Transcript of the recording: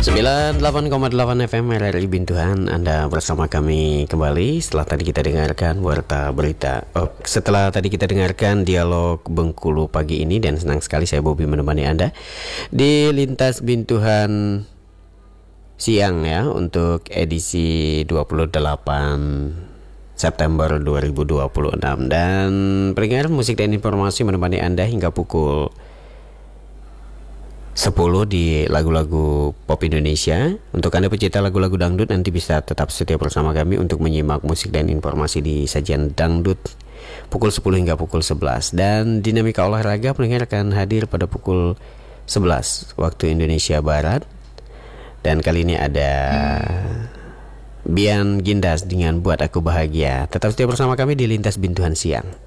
98,8 FM RRI Bintuhan. Anda bersama kami kembali setelah tadi kita dengarkan warta berita. Setelah tadi kita dengarkan dialog Bengkulu pagi ini, dan senang sekali saya Bobby menemani Anda di Lintas Bintuhan siang ya, untuk edisi 28 September 2026. Dan peringatan musik dan informasi menemani Anda hingga pukul 10 di lagu-lagu pop Indonesia. Untuk Anda pecinta lagu-lagu dangdut, nanti bisa tetap setia bersama kami untuk menyimak musik dan informasi di sajian dangdut pukul 10 hingga pukul 11. Dan dinamika olahraga pendengar akan hadir pada pukul 11 waktu Indonesia Barat. Dan kali ini ada Bian Gindas dengan Buat Aku Bahagia. Tetap setia bersama kami di Lintas Bintuhan siang.